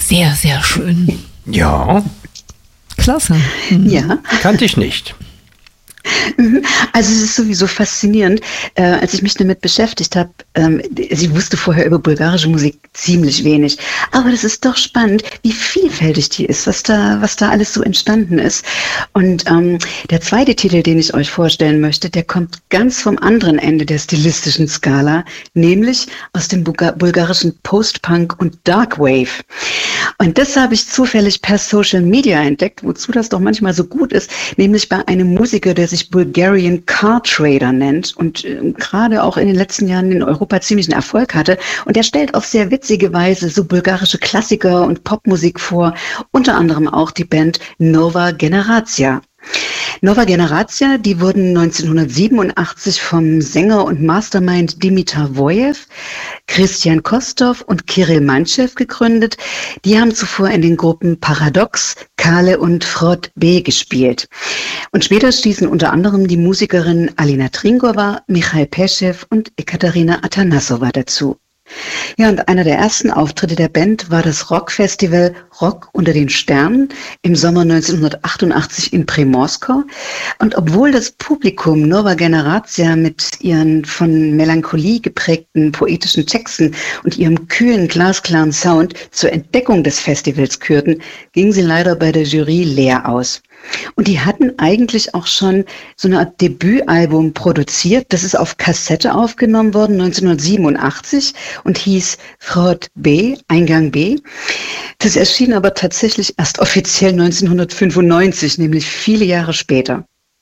sehr, sehr schön. Ja. Klasse. Ja. Kannte ich nicht. Also es ist sowieso faszinierend, als ich mich damit beschäftigt habe. Ich wusste vorher über bulgarische Musik ziemlich wenig, aber das ist doch spannend, wie vielfältig die ist, was da alles so entstanden ist. Und der zweite Titel, den ich euch vorstellen möchte, der kommt ganz vom anderen Ende der stilistischen Skala, nämlich aus dem bulgarischen Post-Punk und Dark Wave. Und das habe ich zufällig per Social Media entdeckt, wozu das doch manchmal so gut ist, nämlich bei einem Musiker, der sich Bulgarian Car Trader nennt und gerade auch in den letzten Jahren in Europa ziemlichen Erfolg hatte. Und der stellt auf sehr witzige Weise so bulgarische Klassiker und Popmusik vor, unter anderem auch die Band Nova Generacija. Nova Generacija, die wurden 1987 vom Sänger und Mastermind Dimitar Vojev, Christian Kostov und Kirill Mantschew gegründet. Die haben zuvor in den Gruppen Paradox, Kale und Frod B gespielt. Und später stießen unter anderem die Musikerinnen Alina Tringova, Michail Peschew und Ekaterina Atanassova dazu. Ja, und einer der ersten Auftritte der Band war das Rockfestival Rock unter den Sternen im Sommer 1988 in Primorsko. Und obwohl das Publikum Nova Generacija mit ihren von Melancholie geprägten poetischen Texten und ihrem kühlen, glasklaren Sound zur Entdeckung des Festivals kürten, gingen sie leider bei der Jury leer aus. Und die hatten eigentlich auch schon so eine Art Debütalbum produziert. Das ist auf Kassette aufgenommen worden, 1987 und hieß Frod B, Eingang B. Das erschien aber tatsächlich erst offiziell 1995, nämlich viele Jahre später.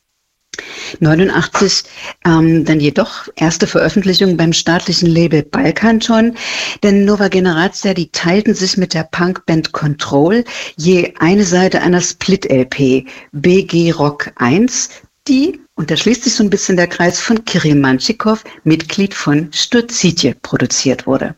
89 dann jedoch erste Veröffentlichung beim staatlichen Label Balkanton, denn Nova Generacija, die teilten sich mit der Punkband Control je eine Seite einer Split-LP, BG Rock 1, die, und da schließt sich so ein bisschen der Kreis, von Kirill Mantschikow, Mitglied von Sturzitje, produziert wurde.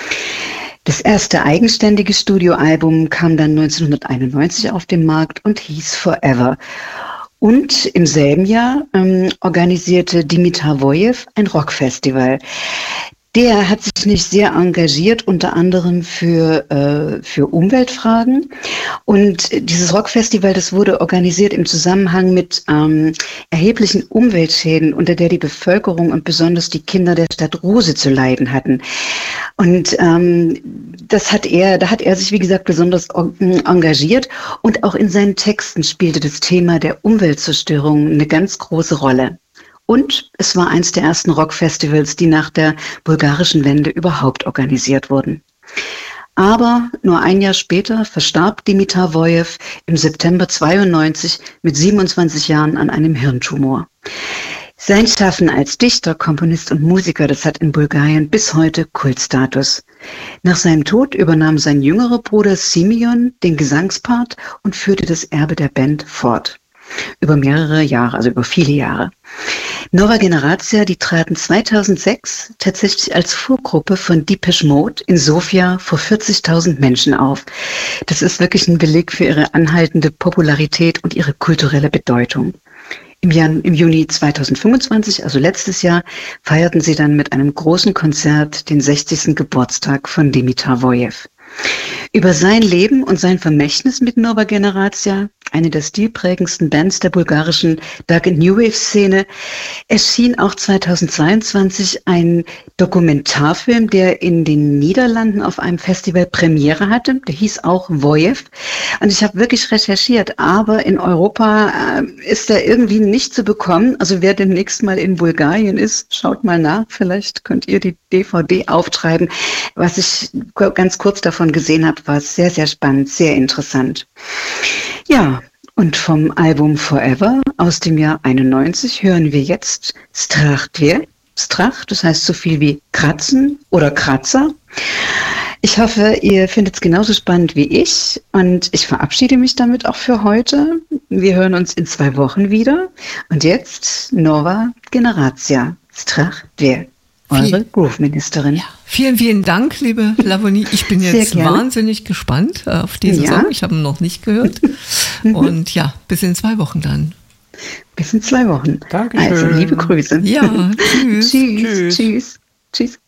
Das erste eigenständige Studioalbum kam dann 1991 auf den Markt und hieß Forever. Und im selben Jahr organisierte Dimitar Vojev ein Rockfestival. Der hat sich nicht sehr engagiert, unter anderem für Umweltfragen. Und dieses Rockfestival, das wurde organisiert im Zusammenhang mit erheblichen Umweltschäden, unter der die Bevölkerung und besonders die Kinder der Stadt Ruse zu leiden hatten. Und da hat er sich, wie gesagt, besonders engagiert. Und auch in seinen Texten spielte das Thema der Umweltzerstörung eine ganz große Rolle. Und es war eins der ersten Rockfestivals, die nach der bulgarischen Wende überhaupt organisiert wurden. Aber nur ein Jahr später verstarb Dimitar Vojev im September 92 mit 27 Jahren an einem Hirntumor. Sein Schaffen als Dichter, Komponist und Musiker, das hat in Bulgarien bis heute Kultstatus. Nach seinem Tod übernahm sein jüngerer Bruder Simeon den Gesangspart und führte das Erbe der Band fort. Über mehrere Jahre, also über viele Jahre. Nova Generacija, die traten 2006 tatsächlich als Vorgruppe von Depeche Mode in Sofia vor 40.000 Menschen auf. Das ist wirklich ein Beleg für ihre anhaltende Popularität und ihre kulturelle Bedeutung. Im Juni 2025, also letztes Jahr, feierten sie dann mit einem großen Konzert den 60. Geburtstag von Dimitar Vojev. Über sein Leben und sein Vermächtnis mit Nova Generacija, eine der stilprägendsten Bands der bulgarischen Dark and New Wave Szene, erschien auch 2022 ein Dokumentarfilm, der in den Niederlanden auf einem Festival Premiere hatte. Der hieß auch Vojev. Und ich habe wirklich recherchiert, aber in Europa ist er irgendwie nicht zu bekommen. Also wer demnächst mal in Bulgarien ist, schaut mal nach. Vielleicht könnt ihr die DVD auftreiben. Was ich ganz kurz davon gesehen habe, war sehr, sehr spannend, sehr interessant. Ja, und vom Album Forever aus dem Jahr 91 hören wir jetzt Strach Dve. Strach, das heißt so viel wie Kratzen oder Kratzer. Ich hoffe, ihr findet es genauso spannend wie ich und ich verabschiede mich damit auch für heute. Wir hören uns in 2 Wochen wieder. Und jetzt Nova Generacija, Strach Dve. Eure Groove-Ministerin. Ja, vielen, vielen Dank, liebe Lavonie. Ich bin jetzt wahnsinnig gespannt auf diesen Song. Ich habe ihn noch nicht gehört. Und ja, bis in 2 Wochen dann. Bis in 2 Wochen. Dankeschön. Also, liebe Grüße. Ja, tschüss. Tschüss. Tschüss. Tschüss.